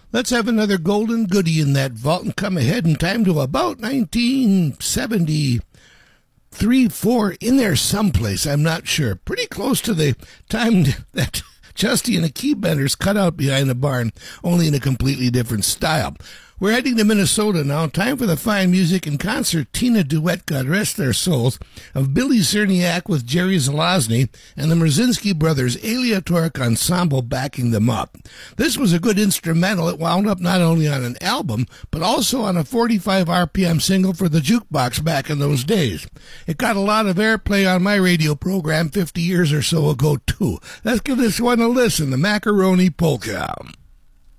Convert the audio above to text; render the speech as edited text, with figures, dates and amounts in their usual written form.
Let's have another golden goodie in that vault and come ahead in time to about 1973, 4, in there someplace, I'm not sure. Pretty close to the time that Justy and the Keybenders cut out behind the barn, only in a completely different style. We're heading to Minnesota now. Time for the fine music and concertina duet, God rest their souls, of Billy Cerniak with Jerry Zelazny and the Mrzinski Brothers Aleatoric Ensemble backing them up. This was a good instrumental. It wound up not only on an album, but also on a 45 RPM single for the jukebox back in those days. It got a lot of airplay on my radio program 50 years or so ago, too. Let's give this one a listen, the Macaroni Polka.